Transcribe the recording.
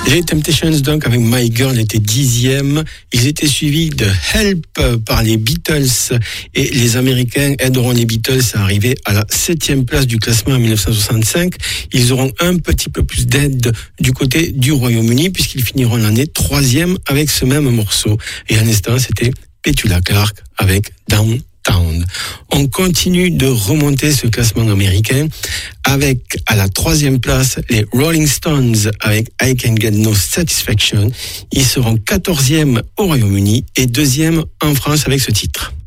Les Temptations, donc, avec My Girl, étaient 10e. Ils étaient suivis de Help par les Beatles. Et les Américains aideront les Beatles à arriver à la 7e place du classement en 1965. Ils auront un petit peu plus d'aide du côté du Royaume-Uni, puisqu'ils finiront l'année 3e avec ce même morceau. Et à l'instant, c'était Petula Clark avec Downtown. On continue de remonter ce classement américain avec à la 3e place les Rolling Stones avec I Can Get No Satisfaction. Ils seront 14e au Royaume-Uni et 2e en France avec ce titre.